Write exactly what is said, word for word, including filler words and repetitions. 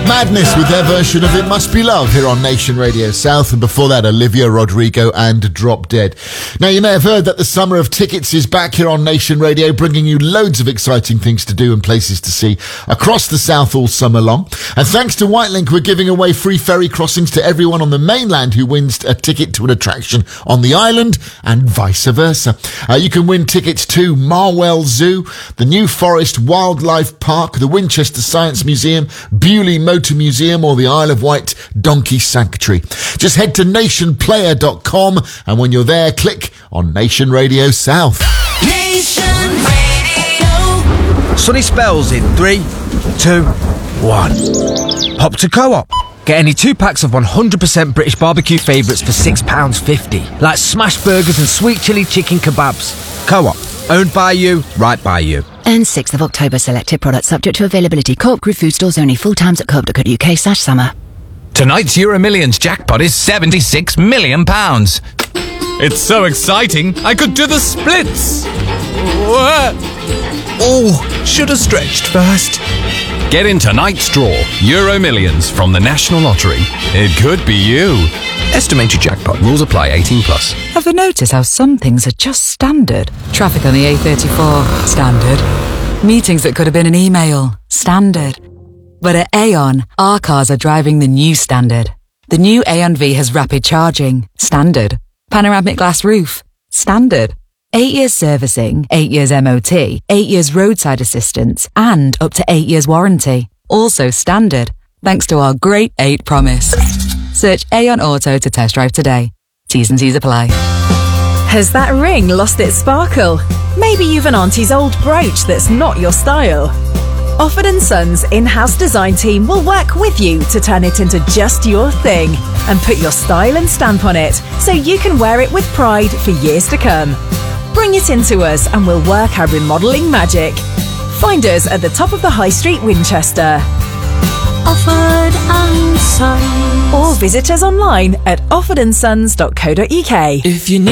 Madness with their version of It Must Be Love here on Nation Radio South, and before that Olivia Rodrigo and Drop Dead. Now, you may have heard that the summer of tickets is back here on Nation Radio, bringing you loads of exciting things to do and places to see across the South all summer long. And thanks to Whitelink, we're giving away free ferry crossings to everyone on the mainland who wins a ticket to an attraction on the island, and vice versa. Uh, you can win tickets to Marwell Zoo, the New Forest Wildlife Park, the Winchester Science Museum, Bewley Motor Museum, or the Isle of Wight Donkey Sanctuary. Just head to nation player dot com, and when you're there, click on Nation Radio South. Nation Radio. Sunny spells in three, two, one. Hop to Co-op. Get any two packs of one hundred percent British barbecue favourites for six pounds fifty, like smash burgers and sweet chilli chicken kebabs. Co-op, owned by you, right by you. And sixth of October, selected products subject to availability. Co-op Group Food Stores only. Full times at co-op dot co dot uk slash summer. Tonight's Euro Millions jackpot is seventy-six million pounds. It's so exciting, I could do the splits. Oh, should have stretched first. Get in tonight's draw, Euro Millions from the National Lottery. It could be you. Estimated jackpot. Rules apply. eighteen plus. Ever notice how some things are just standard? Traffic on the A thirty-four. Standard. Meetings that could have been an email. Standard. But at Aon, our cars are driving the new standard. The new Aon V has rapid charging. Standard. Panoramic glass roof. Standard. Eight years servicing, eight years M O T, eight years roadside assistance, and up to eight years warranty. Also standard, thanks to our great eight promise. Search Aon Auto to test drive today. T's and C's apply. Has that ring lost its sparkle? Maybe you've an auntie's old brooch that's not your style. Offord and Sons in-house design team will work with you to turn it into just your thing and put your style and stamp on it so you can wear it with pride for years to come. Bring it into us and we'll work our remodelling magic. Find us at the top of the High Street, Winchester. Offord and Sons. Or visit us online at offord and sons dot co dot uk. If you need